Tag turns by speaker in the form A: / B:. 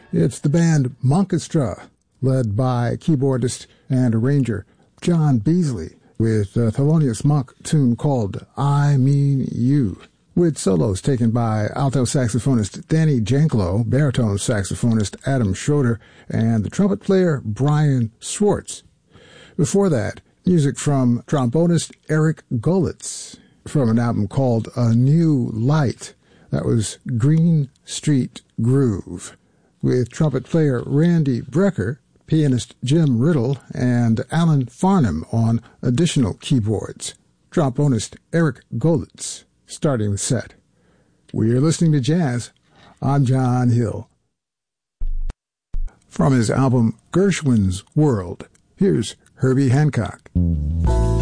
A: It's the band Monkestra, led by keyboardist and arranger John Beasley, with a Thelonious Monk tune called I Mean You, with solos taken by alto saxophonist Danny Janklow, baritone saxophonist Adam Schroeder, and the trumpet player Brian Schwartz. Before that, music from trombonist Eric Golitz from an album called A New Light. That was Green Street Groove, with trumpet player Randy Brecker, pianist Jim Riddle, and Alan Farnham on additional keyboards. Trombonist Eric Golitz starting the set. We're listening to jazz. I'm John Hill. From his album Gershwin's World, here's Herbie Hancock.